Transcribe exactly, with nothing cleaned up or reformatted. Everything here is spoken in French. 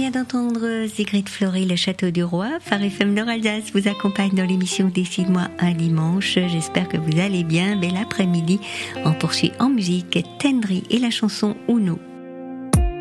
vient d'entendre Sigrid Fleury, Le Château du Roi. Phare F M Nord Alsace vous accompagne dans l'émission Décide-moi un dimanche. J'espère que vous allez bien. Bel après-midi. On poursuit en musique Tendry et la chanson Uno.